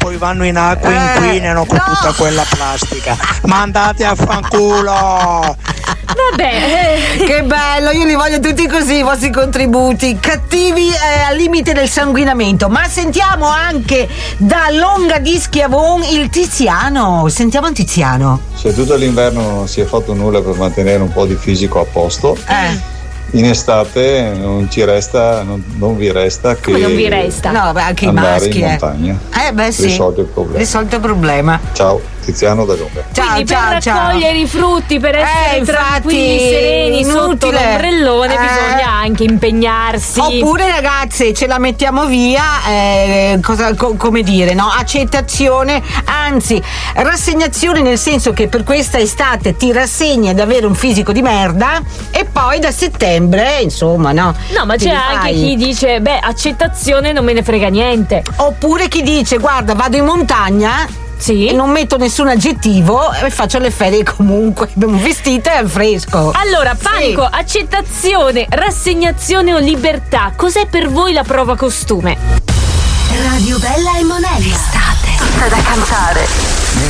poi vanno in acqua e inquinano con tutta quella plastica. Ma andate a fanculo! Vabbè, che bello, io li voglio tutti così, i vostri contributi cattivi al limite del sanguinamento. Ma sentiamo anche da Longa di Schiavon il Tiziano. Sentiamo il Tiziano. Se tutto l'inverno non si è fatto nulla per mantenere un po' di fisico a posto, in estate non vi resta che come non vi resta? No, beh, anche i andare maschi in montagna. Sì. Risolto il problema. Ciao, Tiziano da Longa. Quindi per raccogliere i frutti, per essere tranquilli, sereni sotto l'ombrellone bisogna anche impegnarsi. Oppure ragazze ce la mettiamo via, come dire, no? Accettazione, anzi rassegnazione, nel senso che per questa estate ti rassegni ad avere un fisico di merda e poi da settembre insomma no. No, ma c'è anche chi dice accettazione, non me ne frega niente. Oppure chi dice guarda vado in montagna e non metto nessun aggettivo e faccio le ferie comunque, abbiamo vestito e al fresco. Allora, panico, accettazione, rassegnazione o libertà, cos'è per voi la prova costume? Radio Bella e Monella, estate tutta da cantare.